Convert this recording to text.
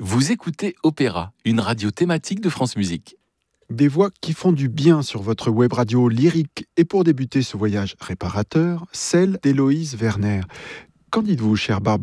Vous écoutez Opéra, une radio thématique de France Musique. Des voix qui font du bien sur votre web radio lyrique et pour débuter ce voyage réparateur, celle d'Héloïse Werner. Qu'en dites-vous, chère Barbara ?